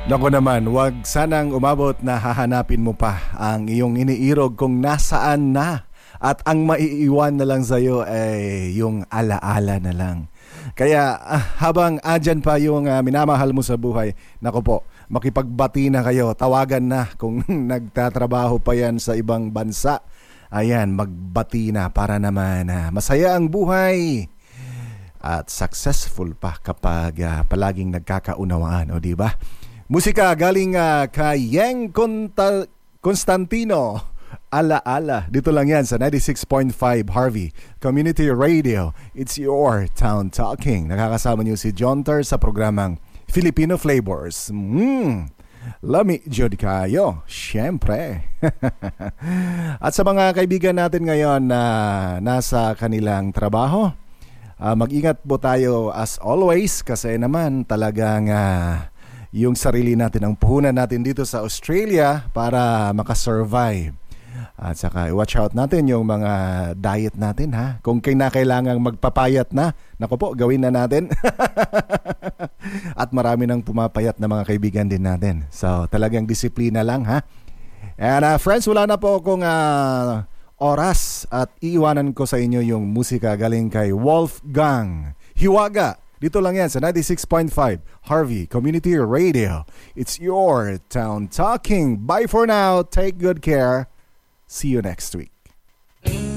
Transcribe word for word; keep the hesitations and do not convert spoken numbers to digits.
Naku naman, wag sanang umabot na hahanapin mo pa ang iyong iniirog kung nasaan na. At ang maiiwan na lang sa'yo ay yung alaala na lang. Kaya ah, habang andyan pa yung uh, minamahal mo sa buhay, naku po, makipagbati na kayo, tawagan na kung nagtatrabaho pa yan sa ibang bansa. Ayan, magbati na para naman uh, masaya ang buhay. At successful pa kapag uh, palaging nagkakaunawaan, o di ba? Musika galing uh, kay Yeng Conta- Constantino, Ala-ala. Dito lang yan sa ninety-six point five Harvey Community Radio. It's your town talking. Nakakasama niyo si John Ter sa programang Filipino Flavors. Mm. Lami Jod kayo, syempre. At sa mga kaibigan natin ngayon na nasa kanilang trabaho, uh, mag-ingat po tayo as always kasi naman talagang uh, yung sarili natin ang puhunan natin dito sa Australia para makasurvive. At saka watch out natin yung mga diet natin, ha. Kung kinakailangang magpapayat na, naku po, gawin na natin. At marami nang pumapayat na mga kaibigan din natin. So talagang disiplina lang, ha. And uh, friends, wala na po akong uh, oras at iiwanan ko sa inyo yung musika galing kay Wolfgang Hiwaga. Dito lang yan sa ninety-six point five Harvey Community Radio. It's your town talking. Bye for now. Take good care. See you next week.